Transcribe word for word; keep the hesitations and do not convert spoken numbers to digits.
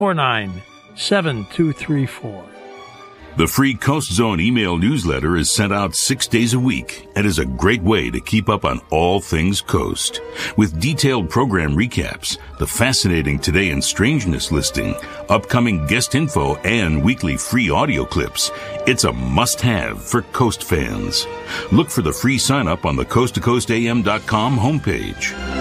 four nine seven two three four. The free Coast Zone email newsletter is sent out six days a week and is a great way to keep up on all things Coast. With detailed program recaps, the fascinating Today in Strangeness listing, upcoming guest info, and weekly free audio clips, it's a must-have for Coast fans. Look for the free sign-up on the coast to coast a m dot com homepage.